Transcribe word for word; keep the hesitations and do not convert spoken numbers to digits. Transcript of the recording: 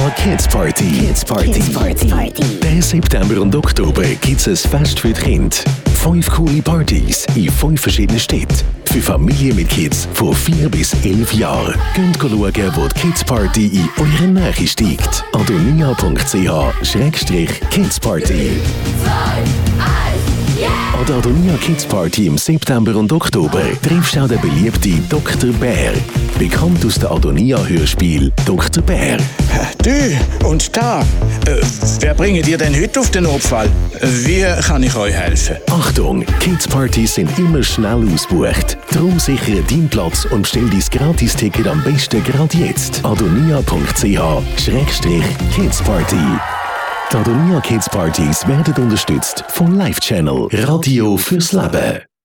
Adonia Kids Party. Kids Party. Kids Party. Den September und Oktober gibt es ein Fest für die Kinder. Fünf coole Partys in fünf verschiedenen Städten. Für Familien mit Kids von vier bis elf Jahren. Könnt schauen, wo die Kids Party in eurer Nähe steigt. adonia punkt c h slash kids party. An der Adonia Kids Party im September und Oktober triffst du auch den beliebten Doktor Bär. Bekannt aus dem Adonia-Hörspiel Doktor Bär. Du und da, äh, wer bringt ihr denn heute auf den Notfall? Wie kann ich euch helfen? Achtung, Kids Partys sind immer schnell ausgebucht. Darum sichere deinen Platz und bestell dein Gratis-Ticket am besten gerade jetzt. adonia punkt c h slash kids party. Die Adonia Kids Partys werden unterstützt vom Live Channel Radio fürs Leben.